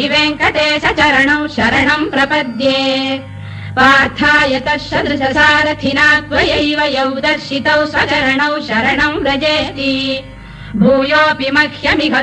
श्रीवेङ्कटेश चरणौ शरणम् प्रपद्ये पार्थाय तत्सदृशसारथिना त्वयैव यौ दर्शितौ स्वचरणौ शरणम् व्रजेति भूयोऽपि मह्यमिह